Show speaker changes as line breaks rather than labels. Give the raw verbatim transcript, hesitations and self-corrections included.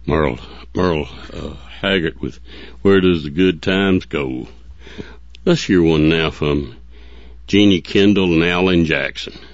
Merle, Merle uh, Haggard with Where Does the Good Times Go? Let's hear one now from Jeannie Kendall and Alan Jackson.